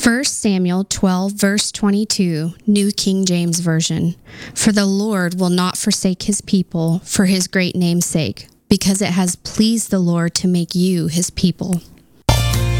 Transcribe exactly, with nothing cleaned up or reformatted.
First Samuel twelve, verse twenty-two, New King James Version. For the Lord will not forsake his people for his great name's sake, because it has pleased the Lord to make you his people.